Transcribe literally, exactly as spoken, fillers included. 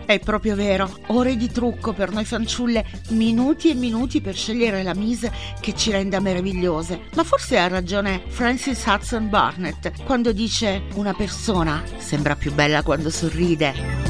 È proprio vero, ore di trucco per noi fanciulle, minuti e minuti per scegliere la mise che ci renda meravigliose. Ma forse ha ragione Frances Hudson Burnett quando dice: una persona sembra più bella quando sorride.